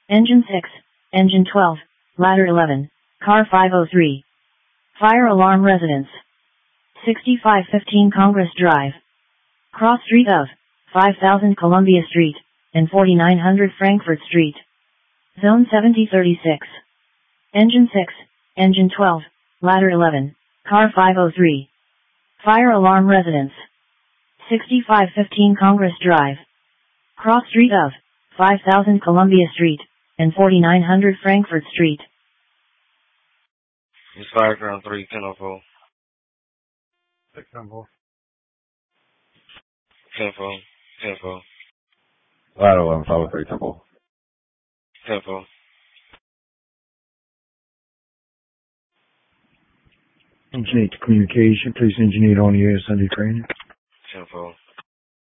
Engine 6, Engine 12, Ladder 11, Car 503. Fire alarm residence. 6515 Congress Drive. Cross Street of 5000 Columbia Street, and 4900 Frankfurt Street. Zone 7036. Engine 6, Engine 12, Ladder 11, Car 503. Fire alarm residence. 6515 Congress Drive. Cross Street of 5000 Columbia Street, and 4900 Frankfurt Street. It's Fireground 3, 1004. 604. 10-4. 10-4. Ladder 11, 503, Temple. 10-4. Engine 8 to communication. Please engine 8 on the air, Sunday training. 10-4.